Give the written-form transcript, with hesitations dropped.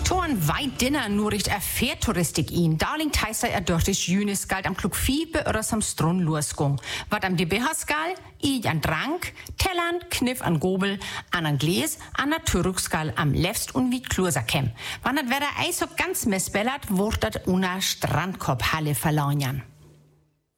Toren weit dinner nur richt Touristik in. Darling heißt er durch das Jünis galt am Klug Fiebe oder sam Strun losgung. Wat am DB Haskal, i an Drank, Tellern, Kniff an Gobel, an Gläs, an der Türkskal am Lefst und wie Kluserkem. Wann dat wer der Eis so ganz missbellert, wurd dat una Strandkorbhalle verlaunern.